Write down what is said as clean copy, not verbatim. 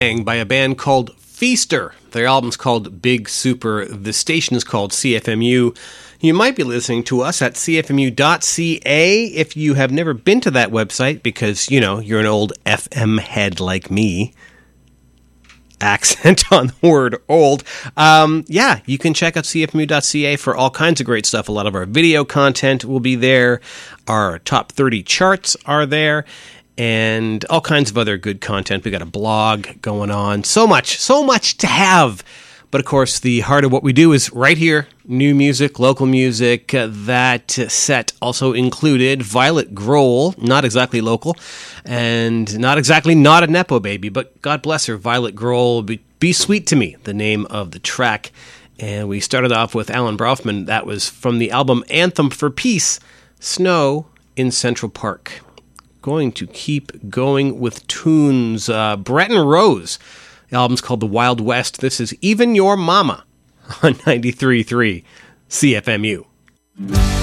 By a band called Feaster. Their album's called Big Super. The station is called CFMU. You might be listening to us at cfmu.ca if you have never been to that website because, you know, you're an old FM head like me. Accent on the word old. You can check out cfmu.ca for all kinds of great stuff. A lot of our video content will be there. Our top 30 charts are there. And all kinds of other good content. We got a blog going on. So much to have. But of course, the heart of what we do is right here. New music, local music. That set also included Violet Grohl, not exactly local, and not exactly not a Nepo baby, but God bless her, Violet Grohl, Be Sweet to Me, the name of the track. And we started off with Alan Braufman. That was from the album Anthem for Peace, Snow in Central Park. Going to keep going with tunes. Breton Rose. The album's called The Wild West. This is Even Your Mama on 93.3 CFMU.